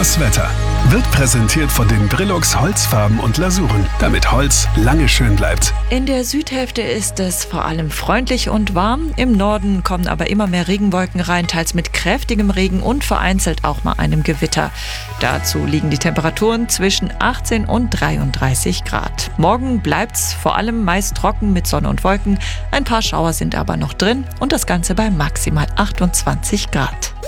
Das Wetter wird präsentiert von den Brilux Holzfarben und Lasuren, damit Holz lange schön bleibt. In der Südhälfte ist es vor allem freundlich und warm. Im Norden kommen aber immer mehr Regenwolken rein, teils mit kräftigem Regen und vereinzelt auch mal einem Gewitter. Dazu liegen die Temperaturen zwischen 18 und 33 Grad. Morgen bleibt's vor allem meist trocken mit Sonne und Wolken. Ein paar Schauer sind aber noch drin und das Ganze bei maximal 28 Grad.